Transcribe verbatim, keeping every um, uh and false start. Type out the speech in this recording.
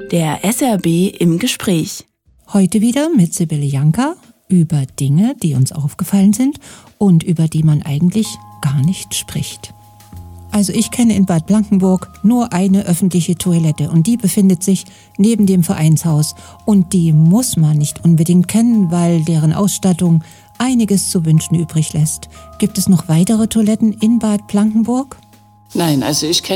Der S R B im Gespräch. Heute wieder mit Sibylle Janka über Dinge, die uns aufgefallen sind und über die man eigentlich gar nicht spricht. Also ich kenne in Bad Blankenburg nur eine öffentliche Toilette und die befindet sich neben dem Vereinshaus. Und die muss man nicht unbedingt kennen, weil deren Ausstattung einiges zu wünschen übrig lässt. Gibt es noch weitere Toiletten in Bad Blankenburg? Nein, also ich kenne